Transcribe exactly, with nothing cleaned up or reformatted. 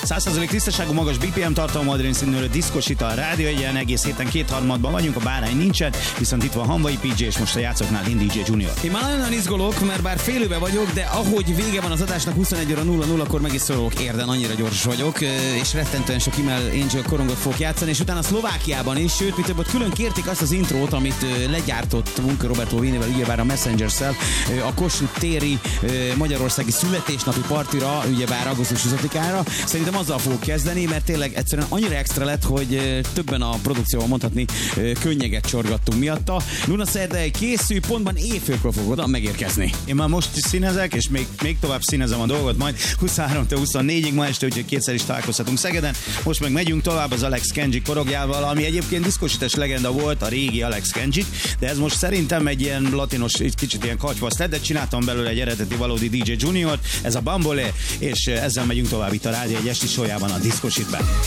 száz százalék tisztaságú, magas bé pé em tartalmú adrén színűrő diszkosita a rádió egyen, egész héten kétharmadban vagyunk, a bárány nincsen, viszont itt van Hanvai pé jé, és most a játszoknál én dé jé Junior. Én már nagyon izgulok, mert bár félőbe vagyok, de ahogy vége van az adásnak huszonegy óra nulla nulla, akkor meg is szorolok érden, annyira gyors vagyok, és rettentően sok Email Angel korongot fogok játszani, és utána Szlovákiában is, sőt, mi több ott külön kérték azt az intrót, amit legyártott Munka Roberto Vinivel, ugyebár a Messenger-szel a Kossuth téri magyarországi születésnapi partira, ugyebár augusztus huszadikára. Szerintem azzal fogok kezdeni, mert tényleg egyszerűen annyira extra lett, hogy többen a produkcióban mondhatni könnyeget csorgattunk miatta. Luna Szerdei készül, pontban éjfélkor fog oda megérkezni. Én már most is színezek, és még, még tovább színezem a dolgot, majd huszonháromtól huszonnégyig ma este, úgyhogy kétszer is találkozhatunk Szegeden. Most meg megyünk tovább az Alex Kenji korogjával, ami egyébként diszkosítás legenda volt, a régi Alex Kenji, de ez most szerintem egy ilyen latinos, egy kicsit ilyen katyvasz lett, de csináltam belőle egy eredeti valódi dé jé Junior, ez a Bambole, és ezzel megyünk tovább itt a rádió egy esti sójában, a Diszkosítben.